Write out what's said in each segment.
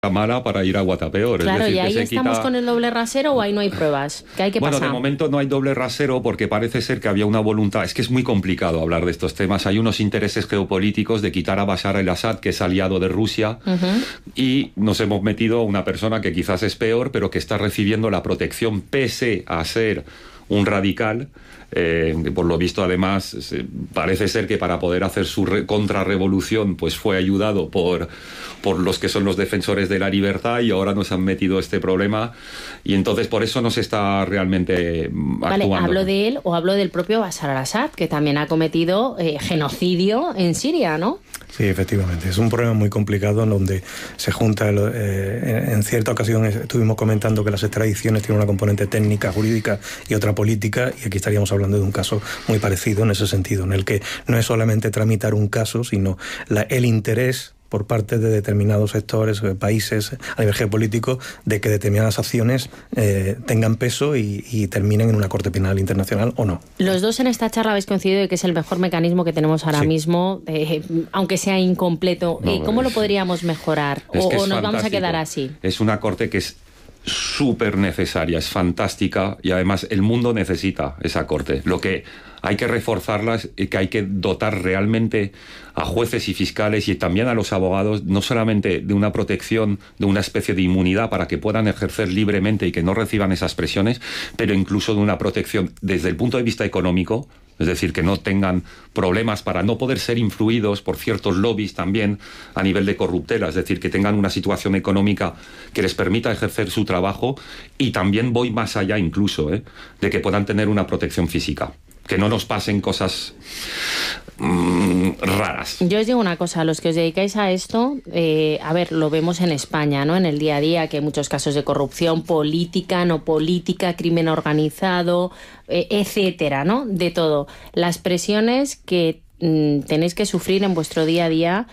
mala para ir a Guatapeor. Claro, es decir, y ahí que estamos con el doble rasero, o ahí no hay pruebas. ¿Qué hay que pasar? Bueno, de momento no hay doble rasero porque parece ser que había una voluntad. Es que es muy complicado hablar de estos temas. Hay unos intereses geopolíticos de quitar a Bashar al-Assad, que es aliado de Rusia, y nos hemos metido a una persona que quizás es peor, pero que está recibiendo la protección pese a ser un radical. Por lo visto, además, parece ser que para poder hacer su contrarrevolución pues fue ayudado por los que son los defensores de la libertad, y ahora nos han metido este problema, y entonces por eso no se está realmente actuando. Vale, ¿hablo de él o hablo del propio Bashar al-Assad, que también ha cometido genocidio en Siria, ¿no? Sí, efectivamente. Es un problema muy complicado en donde se junta, en cierta ocasión estuvimos comentando que las extradiciones tienen una componente técnica, jurídica y otra política, y aquí estaríamos hablando de un caso muy parecido en ese sentido, en el que no es solamente tramitar un caso, sino el interés por parte de determinados sectores, países, a nivel geopolítico, de que determinadas acciones tengan peso y terminen en una Corte Penal Internacional o no. Los dos en esta charla habéis coincidido de que es el mejor mecanismo que tenemos ahora mismo, aunque sea incompleto. ¿Cómo lo podríamos mejorar? ¿O nos vamos a quedar así? Es una Corte que es súper necesaria, es fantástica, y además el mundo necesita esa Corte. Lo que hay que reforzarla es que hay que dotar realmente a jueces y fiscales y también a los abogados, no solamente de una protección, de una especie de inmunidad para que puedan ejercer libremente y que no reciban esas presiones, pero incluso de una protección desde el punto de vista económico. Es decir, que no tengan problemas para no poder ser influidos por ciertos lobbies también a nivel de corruptela. Es decir, que tengan una situación económica que les permita ejercer su trabajo, y también voy más allá incluso, de que puedan tener una protección física. Que no nos pasen cosas raras. Yo os digo una cosa, los que os dedicáis a esto, a ver, lo vemos en España, ¿no? En el día a día, que hay muchos casos de corrupción política, no política, crimen organizado, etcétera, ¿no? De todo. Las presiones que tenéis que sufrir en vuestro día a día,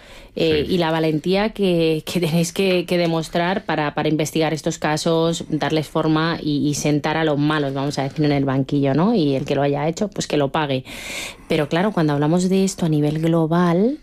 y la valentía que tenéis que demostrar para investigar estos casos, darles forma y sentar a los malos, vamos a decir, en el banquillo, ¿no? Y el que lo haya hecho, pues que lo pague. Pero claro, cuando hablamos de esto a nivel global,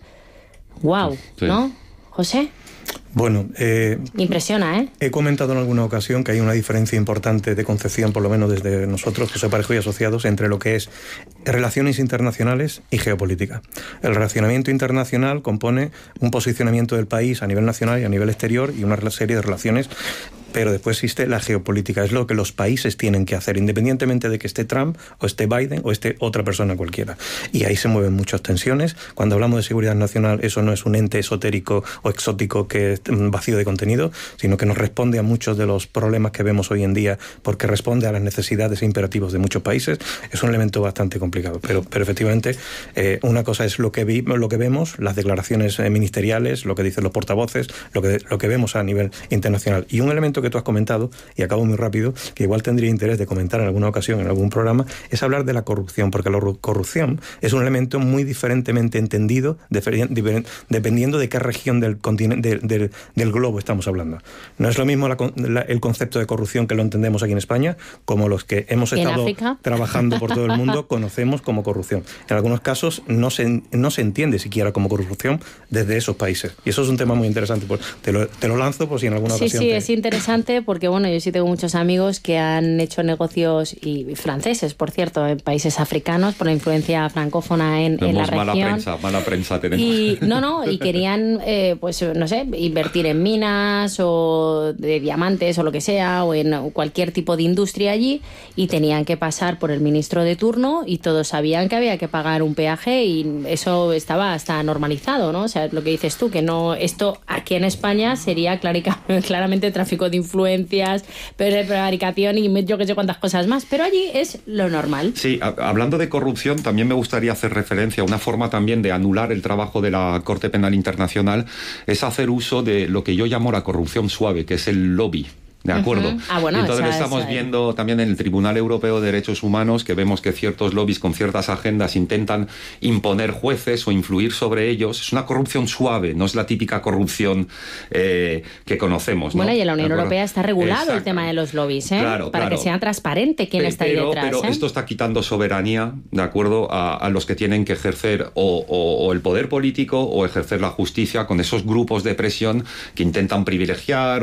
wow, ¿no? José. Bueno, impresiona, ¿eh? He comentado en alguna ocasión que hay una diferencia importante de concepción, por lo menos desde nosotros, José Parejo y Asociados, entre lo que es relaciones internacionales y geopolítica. El relacionamiento internacional compone un posicionamiento del país a nivel nacional y a nivel exterior y una serie de relaciones, pero después existe la geopolítica, es lo que los países tienen que hacer, independientemente de que esté Trump o esté Biden o esté otra persona cualquiera. Y ahí se mueven muchas tensiones. Cuando hablamos de seguridad nacional, eso no es un ente esotérico o exótico que es vacío de contenido, sino que nos responde a muchos de los problemas que vemos hoy en día, porque responde a las necesidades e imperativos de muchos países. Es un elemento bastante complicado, pero efectivamente una cosa es lo que vemos, las declaraciones ministeriales, lo que dicen los portavoces, lo que vemos a nivel internacional. Y un elemento que tú has comentado, y acabo muy rápido, que igual tendría interés de comentar en alguna ocasión, en algún programa, es hablar de la corrupción, porque la corrupción es un elemento muy diferentemente entendido dependiendo de qué región del continente, del globo estamos hablando. No es lo mismo el concepto de corrupción que lo entendemos aquí en España, como los que hemos estado trabajando por todo el mundo conocemos como corrupción. En algunos casos no se entiende siquiera como corrupción desde esos países. Y eso es un tema muy interesante. Te lo lanzo por si en alguna ocasión... Sí, es interesante porque, bueno, yo sí tengo muchos amigos que han hecho negocios, y franceses, por cierto, en países africanos, por la influencia francófona en la región. Mala prensa tenemos. Y querían, pues, no sé, invertir en minas o de diamantes o lo que sea, o en cualquier tipo de industria allí, y tenían que pasar por el ministro de turno, y todos sabían que había que pagar un peaje, y eso estaba hasta normalizado, ¿no? O sea, lo que dices tú, que no, esto aquí en España sería claramente tráfico de influencias, prevaricación y yo que sé cuántas cosas más, pero allí es lo normal. Sí, hablando de corrupción, también me gustaría hacer referencia a una forma también de anular el trabajo de la Corte Penal Internacional, es hacer uso de lo que yo llamo la corrupción suave, que es el lobby. ¿De acuerdo? Bueno, entonces lo estamos viendo también en el Tribunal Europeo de Derechos Humanos, que vemos que ciertos lobbies con ciertas agendas intentan imponer jueces o influir sobre ellos. Es una corrupción suave, no es la típica corrupción que conocemos, ¿no? Bueno, y en la Unión Europea está regulado el tema de los lobbies, para que sea transparente quién está ahí detrás. Pero esto está quitando soberanía, ¿de acuerdo?, a los que tienen que ejercer o el poder político o ejercer la justicia con esos grupos de presión que intentan privilegiar